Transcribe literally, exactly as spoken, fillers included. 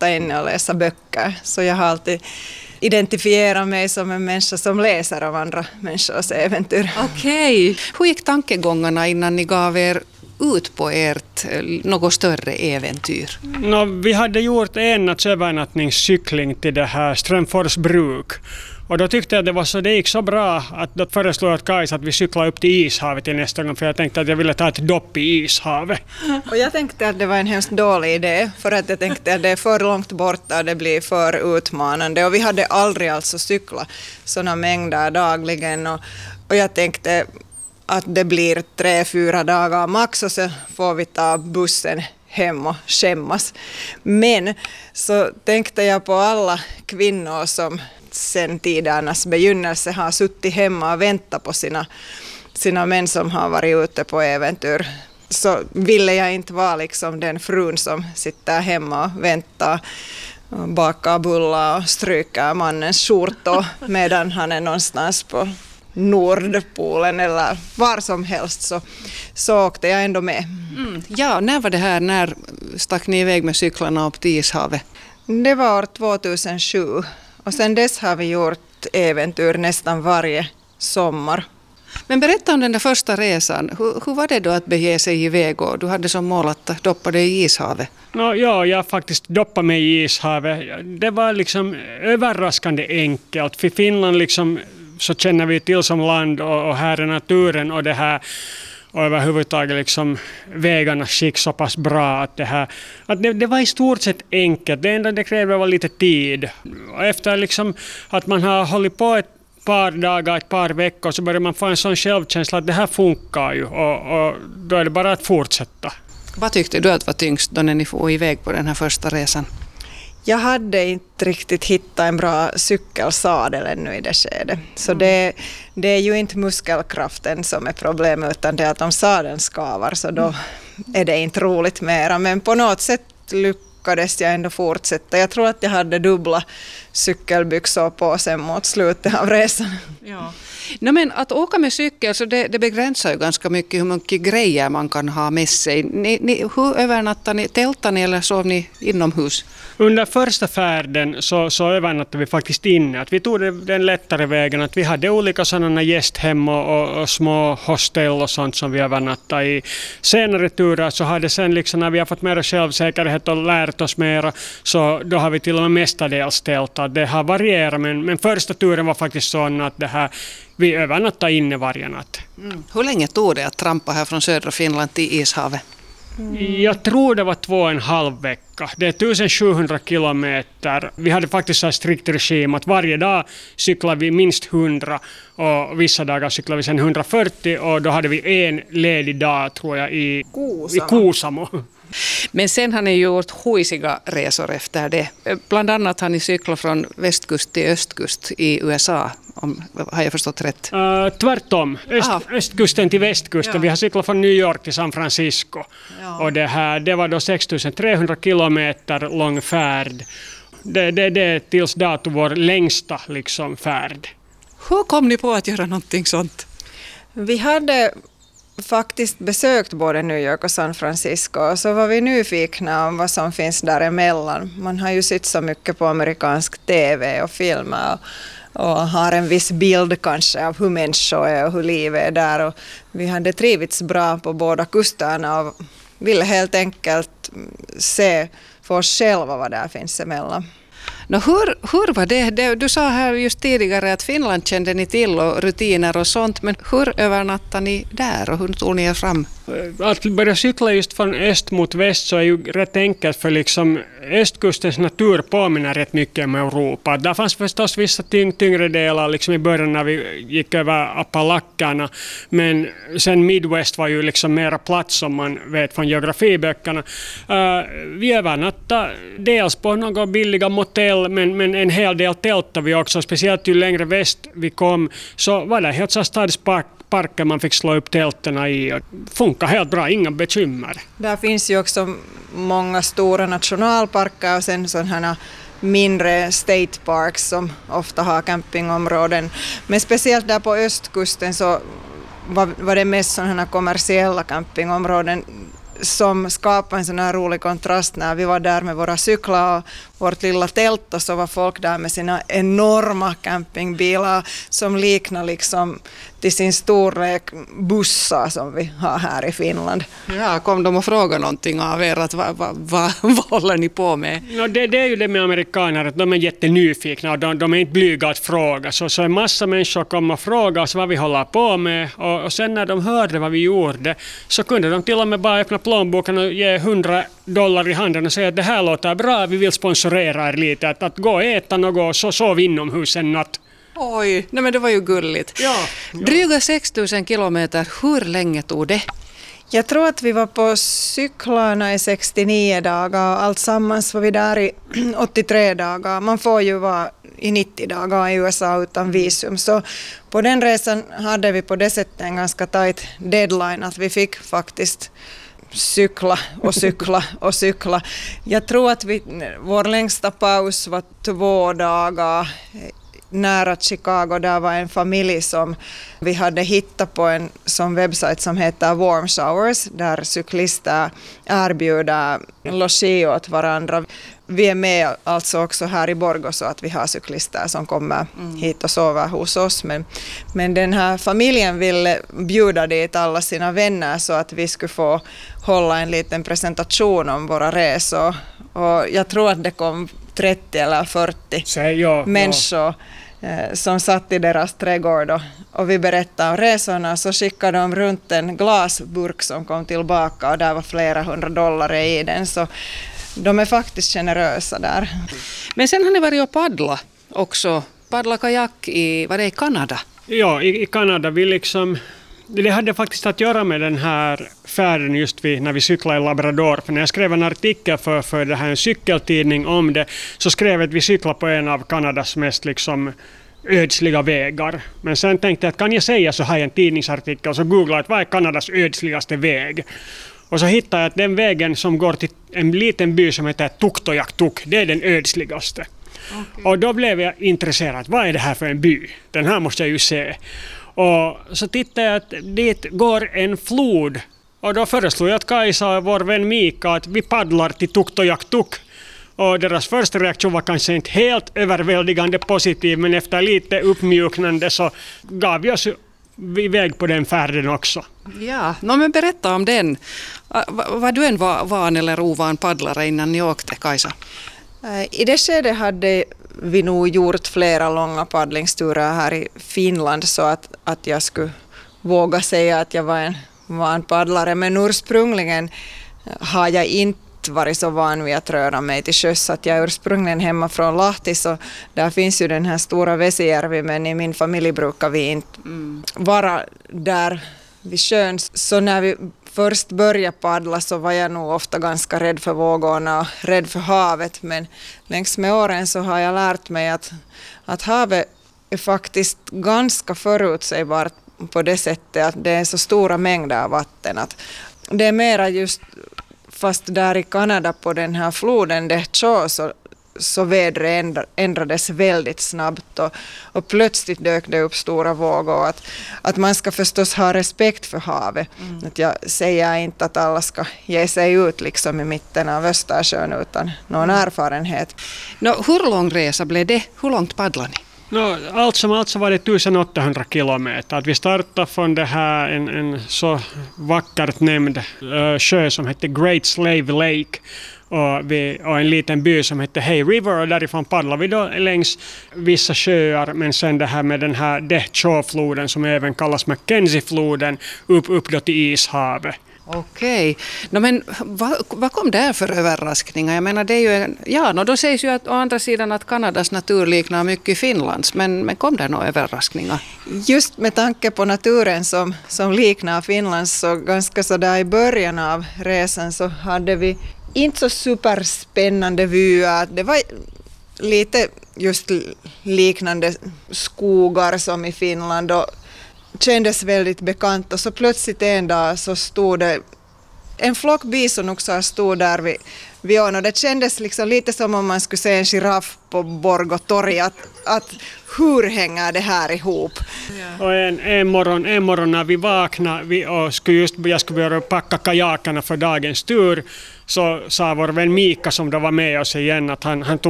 sitta inne och läsa böcker. Så jag har alltid identifierat mig som en människa som läser av andra människors äventyr. Okej. Okay. Hur gick tankegångarna innan ni gav er ut på ert något större äventyr? No, vi hade gjort en övernattningscykling till det här Strömfors bruk. Och då tyckte jag det var så, det gick så bra att då föreslog jag Kajsa att vi cyklar upp till ishavet till nästa gång, för jag tänkte att jag ville ta ett dopp i ishavet. Och jag tänkte att det var en hemskt dålig idé, för att jag tänkte att det är för långt borta och det blir för utmanande. Och vi hade aldrig alltså cyklat sådana mängder dagligen, och, och jag tänkte att det blir tre, fyra dagar max och så får vi ta bussen hem och skämmas. Men så tänkte jag på alla kvinnor som sen tidernas begynnelse har suttit hemma och väntat på sina, sina män som har varit ute på äventyr. Så ville jag inte vara liksom den frun som sitter hemma och väntar och bakar bullar och stryker mannens skjortor medan han är någonstans på Nordpolen eller var som helst, så, så åkte jag ändå med. Mm. Ja, när var det här? När stack ni iväg med cyklarna upp till ishavet? Det var år tvåtusensju. Och sen dess har vi gjort äventyr nästan varje sommar. Men berätta om den där första resan. Hur, hur var det då att bege sig iväg, och du hade som mål att doppa dig i ishavet? No, ja, jag faktiskt doppade mig i ishavet. Det var liksom överraskande enkelt. För Finland liksom, så känner vi till som land, och, och här är naturen och det här. Och överhuvudtaget liksom vägarna skick så pass bra att det här, att det, det var i stort sett enkelt. Det enda det krävde var lite tid. Och efter liksom att man har hållit på ett par dagar, ett par veckor, så börjar man få en sån självkänsla att det här funkar ju, och, och då är det bara att fortsätta. Vad tyckte du att var tyngst då när ni får iväg på den här första resan? Jag hade inte riktigt hittat en bra cykelsadel ännu i det skedet. Så mm. det, det är ju inte muskelkraften som är problemet, utan det är att om sadeln skavar, så då mm. är det inte roligt mera. Men på något sätt lyckades jag ändå fortsätta. Jag tror att jag hade dubbla cykelbyxor på sen mot slutet av resan. Ja. No, men att åka med cykel, så det, det begränsar ju ganska mycket hur mycket grejer man kan ha med sig. Ni, ni, hur övernattade ni? Tältade ni eller sov ni inomhus? Under första färden så, så övernattade vi faktiskt inne. Att vi tog den lättare vägen. Att vi hade olika sådana gästhem och, och, och små hostel och sånt som vi övernattade i. Senare turer så har det sen liksom, när vi har fått mer självsäkerhet och lärt oss mer, så då har vi till och med mestadels tältat. Det har varierat, men, men första turen var faktiskt sån att det här, vi övernattade inne varje natt. Mm. Hur länge tog det att trampa här från södra Finland till ishavet? Mm. Jag tror det var två och en halv vecka. Det är tusen kilometer. Vi hade faktiskt så strikt regim att varje dag cyklade vi minst hundra, och vissa dagar cyklade vi sen hundrafyrtio, och då hade vi en ledig dag tror jag i Kuusamo. I Kuusamo. Men sen har ni gjort huisiga resor efter det. Bland annat har ni cyklat från västkust till östkust i U S A, om, har jag förstått rätt? Uh, tvärtom. Öst, östkusten till västkusten. Ja. Vi har cyklat från New York till San Francisco. Ja. Och det, här, det var då sex tusen trehundra kilometer lång färd. Det, det, det är tills dato vår längsta liksom, färd. Hur kom ni på att göra någonting sånt? Vi hade faktiskt besökt både New York och San Francisco, och så var vi nyfikna om vad som finns däremellan. Man har ju sett så mycket på amerikansk tv och filmer och, och har en viss bild kanske av hur människor är och hur livet är där. Och vi hade trivits bra på båda kusterna och ville helt enkelt se för oss själva vad där finns emellan. No, hur, hur var det? det? Du sa här just tidigare att Finland kände ni till och rutiner och sånt, men hur övernattade ni där och hur tog ni er fram? Att börja cykla just från öst mot väst så är ju rätt enkelt, för liksom östkustens natur påminner rätt mycket om Europa. Där fanns förstås vissa tyng, tyngre delar liksom i början när vi gick över Appalackerna, men sen Midwest var ju liksom mera plats som man vet från geografiböckerna. Uh, vi övernattade dels på några billiga motell, men, men en hel del tältade vi också, speciellt ju längre väst vi kom så var det helt så stadspark parker man fick slå upp tälterna i, och funkar helt bra, inga bekymmer. Där finns ju också många stora nationalparker och sen sådana mindre state parks som ofta har campingområden. Men speciellt där på östkusten så var, var det mest sådana kommersiella campingområden som skapade en sån här rolig kontrast när vi var där med våra cyklar och vårt lilla tält och så var folk där med sina enorma campingbilar som liknar liksom till sin storlek bussar som vi har här i Finland. Ja, kom de och frågade någonting av er att vad, vad, vad, vad håller ni på med? No, det, det är ju det med amerikaner att de är jättenyfikna och de, de är inte blyga att fråga. Så, så en massa människor kom och frågade oss vad vi håller på med och, och sen när de hörde vad vi gjorde så kunde de till och med bara öppna plånboken och ge hundra dollar i handen och säga att det här låter bra, vi vill sponsorera er lite. Att, att gå och äta något och så sov inomhus en natt. Oj, nej men det var ju gulligt. Ja, ja. Dryga sex tusen kilometer, hur länge tog det? Jag tror att vi var på cyklarna i sextionio dagar och allt sammans var vi där i åttiotre dagar. Man får ju vara i nittio dagar i U S A utan visum. Så på den resan hade vi på det sättet en ganska tight deadline att vi fick faktiskt cykla och cykla och cykla. Jag tror att vi, vår längsta paus var två dagar nära Chicago. Där var en familj som vi hade hittat på en som webbsajt som heter Warm Showers där cyklister erbjuder logi åt varandra. Vi är med alltså också här i Borgå så att vi har cyklister som kommer mm. hit och sover hos oss. Men, men den här familjen ville bjuda dit alla sina vänner så att vi skulle få hålla en liten presentation om våra resor. Och jag tror att det kom trettio eller fyrtio Så, ja, människor ja. eh, som satt i deras trädgård och, och vi berättade om resorna så skickade de runt en glasburk som kom tillbaka och där var flera hundra dollar i den så de är faktiskt generösa där. Men sen har ni varit och paddla också, paddla kajak i, var det i Kanada? Ja, i, i Kanada vi liksom, det hade faktiskt att göra med den här färden just vi, när vi cyklade i Labrador. För när jag skrev en artikel för, för det här, en cykeltidning om det så skrev jag att vi cyklade på en av Kanadas mest liksom ödsliga vägar. Men sen tänkte jag att kan jag säga så här i en tidningsartikel och så googlade jag att vad är Kanadas ödsligaste väg? Och så hittade jag att den vägen som går till en liten by som heter Tuktojaktuk, det är den ödsligaste. Okay. Och då blev jag intresserad. Vad är det här för en by? Den här måste jag ju se. Och så tittade jag att dit går en flod. Och då föreslog jag att Kajsa och vår vän Mika att vi paddlar till Tuktojaktuk. Och deras första reaktion var kanske inte helt överväldigande positiv, men efter lite uppmjuknande så gav vi oss iväg på den färden också. Ja, no, men berätta om den. Var du en van eller ovan paddlare innan ni åkte, Kajsa? I det skedet hade vi nog gjort flera långa paddlingsturer här i Finland så att, att jag skulle våga säga att jag var en van paddlare. Men ursprungligen har jag inte varit så van vid att röra mig till sjöss att jag är ursprungligen hemma från Lahti så där finns ju den här stora Vesijärvi men i min familj brukar vi inte mm. vara där vid sjön. Så när vi först började paddla så var jag nog ofta ganska rädd för vågorna och rädd för havet men längs med åren så har jag lärt mig att, att havet är faktiskt ganska förutsägbart på det sättet att det är så stora mängder av vatten att det är mera just fast där i Kanada på den här floden Dehcho så, så vädret ändrades väldigt snabbt och, och plötsligt dök det upp stora vågor. Att, att man ska förstås ha respekt för havet. Mm. Att jag säger inte att alla ska ge sig ut liksom i mitten av Östersjön utan någon mm. erfarenhet. No, hur lång resa blev det? Hur långt paddlade ni? No, allt som allt så var det tusen åttahundra kilometer. Att vi startade från det här en, en så vackert nämnd uh, sjö som hette Great Slave Lake och, vi, och en liten by som hette Hay River och därifrån paddlade vi då längs vissa sjöar men sen det här med den här Dehcho-floden som även kallas Mackenzie-floden upp, upp då till Ishavet. Okej, no, men vad, vad kom där för överraskningar? Jag menar det är ju en, ja, no, då sägs ju att å andra sidan att Kanadas natur liknar mycket Finlands, men, men kom där några överraskningar? Just med tanke på naturen som, som liknar Finlands så ganska så där i början av resan så hade vi inte så superspännande vyer. Det var lite just liknande skogar som i Finland och kändes väldigt bekant och så plötsligt en dag så stod det en flock bisonoxar stod där vid, vid ån och det kändes liksom lite som om man skulle se en giraff på Borgå torg att, att hur hänger det här ihop? Ja. Och en, en, morgon, en morgon när vi vaknade vi, och skulle just, jag skulle börja packa kajakerna för dagens tur så sa vår vän Mika som då var med oss igen att han, han tog